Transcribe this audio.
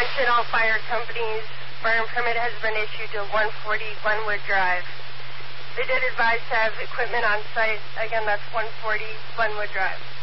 Attention all fire companies, burn permit has been issued to 140 Glenwood Drive. They did advise to have equipment on site. Again, that's 140 Glenwood Drive.